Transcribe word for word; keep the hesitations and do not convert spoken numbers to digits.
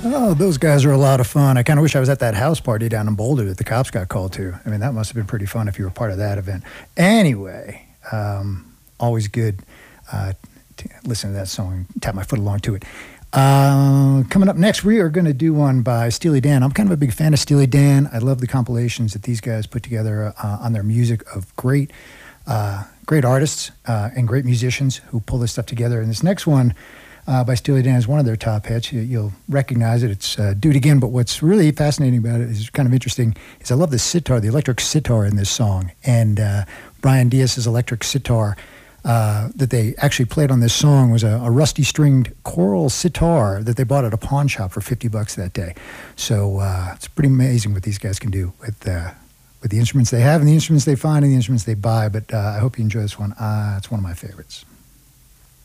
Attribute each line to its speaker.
Speaker 1: Oh, those guys are a lot of fun. I kind of wish I was at that house party down in Boulder that the cops got called to. I mean, that must have been pretty fun if you were part of that event. Anyway, um, always good uh, to listen to that song, tap my foot along to it. Uh, coming up next, we are going to do one by Steely Dan. I'm kind of a big fan of Steely Dan. I love the compilations that these guys put together uh, on their music of great, uh, great artists uh, and great musicians who pull this stuff together. And this next one uh, by Steely Dan is one of their top hits. You, you'll recognize it. It's uh, Do It Again. But what's really fascinating about it is kind of interesting is I love the sitar, the electric sitar in this song. And uh, Brian Diaz's electric sitar Uh, that they actually played on this song was a, a rusty stringed coral sitar that they bought at a pawn shop for fifty bucks that day. So uh, it's pretty amazing what these guys can do with uh, with the instruments they have and the instruments they find and the instruments they buy. But uh, I hope you enjoy this one. Uh, it's one of my favorites.